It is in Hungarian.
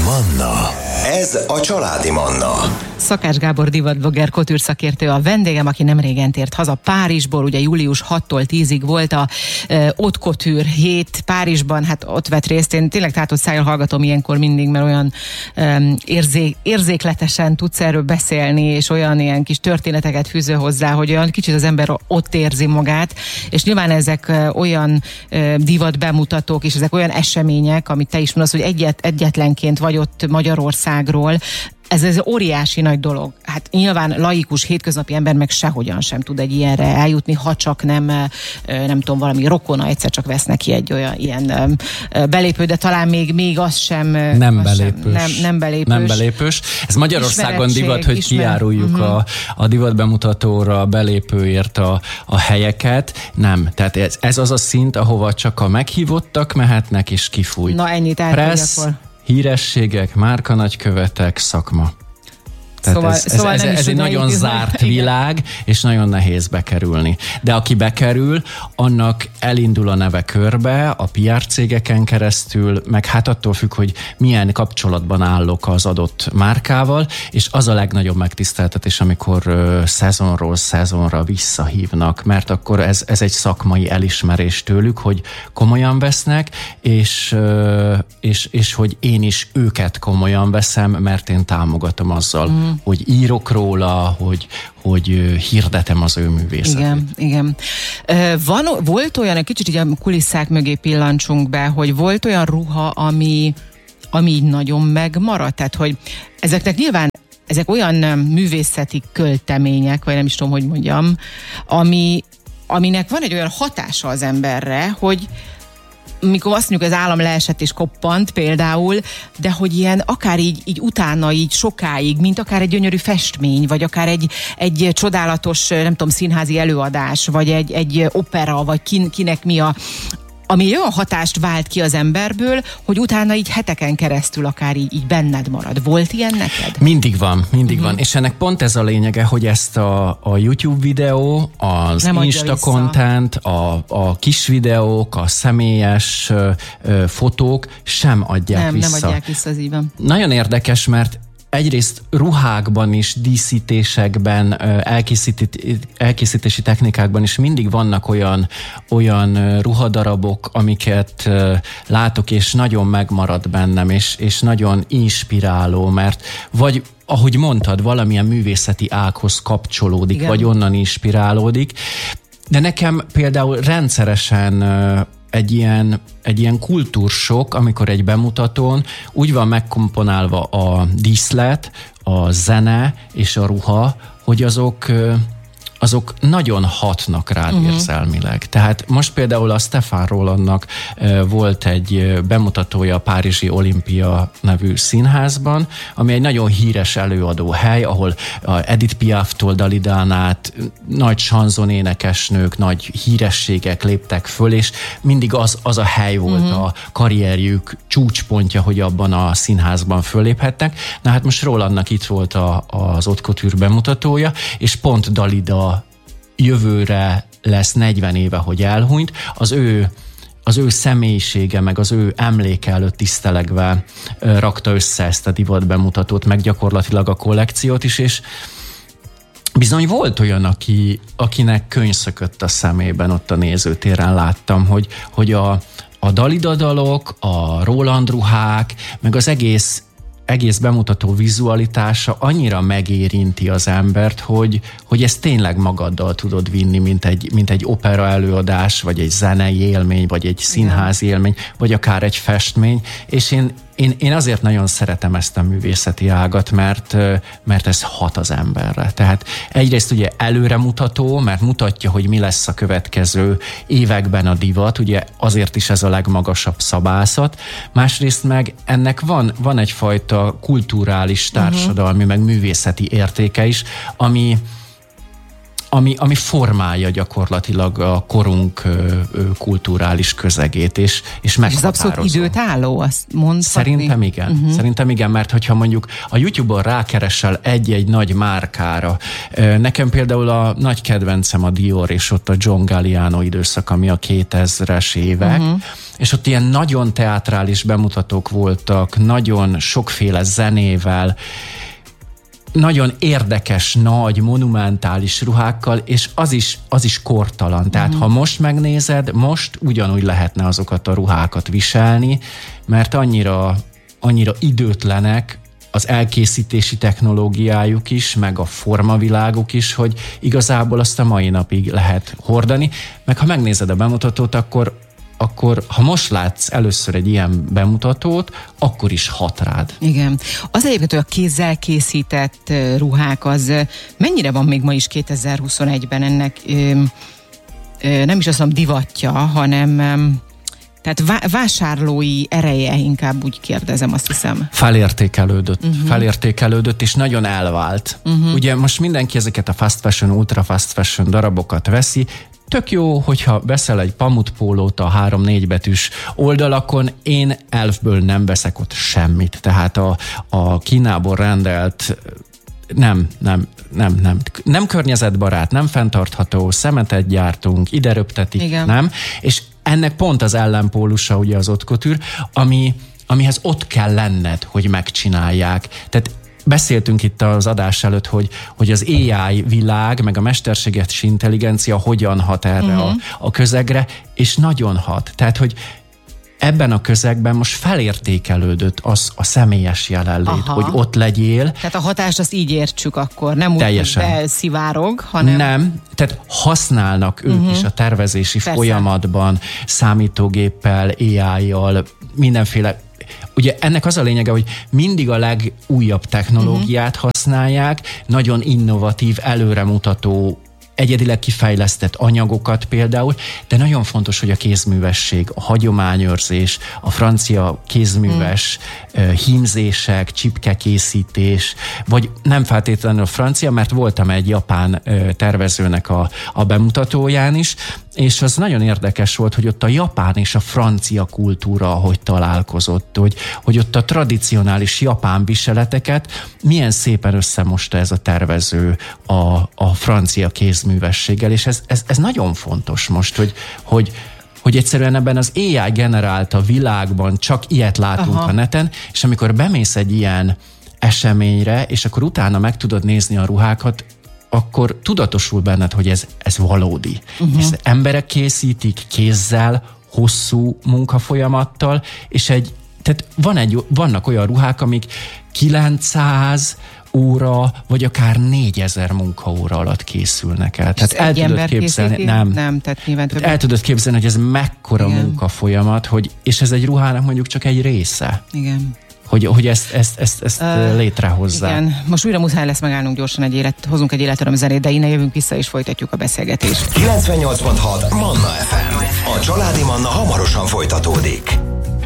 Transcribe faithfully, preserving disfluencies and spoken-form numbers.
Manna. Ez a családi Manna. Szakács Gábor divatblogger, kotűrszakértő a vendégem, aki nem régen tért haza Párizsból, ugye július hatodikától tízig volt a uh, Haute Couture hét Párizsban, hát ott vett részt. Én tényleg tátott szájjal hallgatom ilyenkor mindig, mert olyan um, érzé, érzékletesen tudsz erről beszélni, és olyan ilyen kis történeteket fűző hozzá, hogy olyan kicsit az ember ott érzi magát, és nyilván ezek uh, olyan uh, divat bemutatók, és ezek olyan események, amit te is mondasz, hogy egyet, egyetlenként vagy ott Magyarországról. Ez, ez óriási nagy dolog. Hát nyilván laikus, hétköznapi ember meg sehogyan sem tud egy ilyenre eljutni, ha csak nem, nem tudom, valami rokona egyszer csak vesz neki egy olyan ilyen belépő, de talán még, még az sem... Nem az belépős. Sem, nem, nem belépős. Nem belépős. Ez Magyarországon divat, hogy ismer... kiáruljuk uh-huh. a, a divat bemutatóra, a belépőért a, a helyeket. Nem. Tehát ez, ez az a szint, ahova csak a meghívottak mehetnek és kifújt. Na ennyi, tehát Pressz, akkor... hírességek, márkanagykövetek, szakma. Tehát szóval, ez, ez, szóval ez, ez, ez egy nagyon zárt világ, és nagyon nehéz bekerülni. De aki bekerül, annak elindul a neve körbe, a pé er cégeken keresztül, meg hát attól függ, hogy milyen kapcsolatban állok az adott márkával, és az a legnagyobb megtiszteltetés, amikor uh, szezonról szezonra visszahívnak, mert akkor ez, ez egy szakmai elismerés tőlük, hogy komolyan vesznek, és, uh, és, és hogy én is őket komolyan veszem, mert én támogatom azzal, mm. hogy írok róla, hogy, hogy hirdetem az ő művészetét. Igen, igen. Van, volt olyan, egy kicsit így a kulisszák mögé pillancsunk be, hogy volt olyan ruha, ami, ami így nagyon megmaradt, tehát hogy ezeknek nyilván ezek olyan művészeti költemények, vagy nem is tudom, hogy mondjam, ami, aminek van egy olyan hatása az emberre, hogy mikor azt mondjuk, az állam leesett és koppant például, de hogy ilyen akár így, így utána így sokáig, mint akár egy gyönyörű festmény, vagy akár egy, egy csodálatos, nem tudom, színházi előadás, vagy egy, egy opera, vagy kin, kinek mi a... ami olyan hatást vált ki az emberből, hogy utána így heteken keresztül akár így, így benned marad. Volt ilyen neked? Mindig van, mindig uh-huh. van. És ennek pont ez a lényege, hogy ezt a, a YouTube videó, az nem Insta content, a, a kis videók, a személyes ö, ö, fotók sem adják nem, vissza. Nem adják vissza, az így van. Nagyon érdekes, mert egyrészt ruhákban is, díszítésekben, elkészítési technikákban is mindig vannak olyan, olyan ruhadarabok, amiket látok, és nagyon megmarad bennem, és, és nagyon inspiráló, mert vagy ahogy mondtad, valamilyen művészeti ághoz kapcsolódik, igen. vagy onnan inspirálódik. De nekem például rendszeresen egy ilyen, egy ilyen kultúrsok, amikor egy bemutatón úgy van megkomponálva a díszlet, a zene és a ruha, hogy azok, azok nagyon hatnak rád uh-huh. érzelmileg. Tehát most például a Stefan Rolandnak volt egy bemutatója a Párizsi Olimpia nevű színházban, ami egy nagyon híres előadó hely, ahol Edith Piaftól Dalidán át nagy sanzonénekesnők, nagy hírességek léptek föl, és mindig az, az a hely volt uh-huh. a karrierjük csúcspontja, hogy abban a színházban föléphettek. Na hát most Rolandnak itt volt a, az Haute Couture bemutatója, és pont Dalida jövőre lesz negyven éve, hogy elhunyt, az ő, az ő személyisége, meg az ő emléke előtt tisztelegve rakta össze ezt a divat bemutatót, meg gyakorlatilag a kollekciót is, és bizony volt olyan, aki, akinek könyv szökött a szemében, ott a nézőtéren láttam, hogy, hogy a, a Dalida dalok, a Roland ruhák, meg az egész egész bemutató vizualitása annyira megérinti az embert, hogy, hogy ezt tényleg magaddal tudod vinni, mint egy, mint egy opera előadás, vagy egy zenei élmény, vagy egy színházi élmény, vagy akár egy festmény, és én, én, én azért nagyon szeretem ezt a művészeti ágat, mert, mert ez hat az emberre. Tehát egyrészt ugye előremutató, mert mutatja, hogy mi lesz a következő években a divat, ugye azért is ez a legmagasabb szabászat, másrészt meg ennek van, van egyfajta kulturális, társadalmi, uh-huh. meg művészeti értéke is, ami Ami, ami formálja gyakorlatilag a korunk ö, ö, kulturális közegét, és, és meghatározó. Ez abszolút időtálló, azt mondhatni? Szerintem igen. Uh-huh. Szerintem igen, mert hogyha mondjuk a YouTube-on rákeresel egy-egy nagy márkára, nekem például a nagy kedvencem a Dior, és ott a John Galliano időszak, ami a kétezres évek, uh-huh. és ott ilyen nagyon teátrális bemutatók voltak, nagyon sokféle zenével, nagyon érdekes, nagy, monumentális ruhákkal, és az is, az is kortalan. Tehát mm. ha most megnézed, most ugyanúgy lehetne azokat a ruhákat viselni, mert annyira, annyira időtlenek az elkészítési technológiájuk is, meg a formaviláguk is, hogy igazából azt a mai napig lehet hordani. Meg ha megnézed a bemutatót, akkor akkor ha most látsz először egy ilyen bemutatót, akkor is hat rád. Igen. Az egyébként, hogy a kézzel készített ruhák, az mennyire van még ma is kétezer-huszonegyben ennek ö, ö, nem is azt mondom divatja, hanem ö, tehát vá- vásárlói ereje, inkább úgy kérdezem, azt hiszem. Felértékelődött. Uh-huh. Felértékelődött, és nagyon elvált. Uh-huh. Ugye most mindenki ezeket a fast fashion, ultra fast fashion darabokat veszi. Tök jó, hogyha veszel egy pamutpólót a három-négy betűs oldalakon, én elfből nem veszek ott semmit. Tehát a, a Kínából rendelt nem, nem, nem, nem, nem környezetbarát, nem fenntartható, szemetet gyártunk, ide röptetik, igen. nem? És ennek pont az ellenpólusa ugye az haute couture, ami, amihez ott kell lenned, hogy megcsinálják. Tehát beszéltünk itt az adás előtt, hogy, hogy az á i világ, meg a mesterséges intelligencia hogyan hat erre uh-huh. a, a közegre, és nagyon hat. Tehát, hogy ebben a közegben most felértékelődött az a személyes jelenlét, aha. hogy ott legyél. Tehát a hatást azt így értsük akkor, nem úgy, teljesen. hogy belszivárog, hanem... Nem, tehát használnak ők uh-huh. is a tervezési Persze. folyamatban, számítógéppel, á i-jal, mindenféle. Ugye ennek az a lényege, hogy mindig a legújabb technológiát uh-huh. használják, nagyon innovatív, előremutató, egyedileg kifejlesztett anyagokat például, de nagyon fontos, hogy a kézművesség, a hagyományőrzés, a francia kézműves mm. hímzések, csipkekészítés, vagy nem feltétlenül a francia, mert voltam egy japán tervezőnek a, a bemutatóján is, és az nagyon érdekes volt, hogy ott a japán és a francia kultúra, ahogy találkozott, hogy, hogy ott a tradicionális japán viseleteket milyen szépen összemosta ez a tervező a, a francia kézművességgel, és ez, ez, ez nagyon fontos most, hogy, hogy hogy egyszerűen ebben az á i generálta világban csak ilyet látunk Aha. a neten, és amikor bemész egy ilyen eseményre, és akkor utána meg tudod nézni a ruhákat, akkor tudatosul benned, hogy ez, ez valódi. Uh-huh. Ezt emberek készítik kézzel, hosszú munkafolyamattal, és egy, tehát van egy, vannak olyan ruhák, amik kilencszáz óra, vagy akár négyezer munkaóra alatt készülnek el. Tehát el tudod képzelni, nem, nem, tehát nyilván tehát el tudod képzelni, hogy ez mekkora Igen. munkafolyamat, hogy, és ez egy ruhának mondjuk csak egy része. Igen. Hogy, hogy ezt, ezt, ezt, ezt uh, létrehozzá. Igen, most újra muszáj lesz megállnunk gyorsan egy élet, hozunk egy életöröm zenét, de innen jövünk vissza és folytatjuk a beszélgetést. kilencvennyolc pont hat Manna ef em. A Családi Manna hamarosan folytatódik.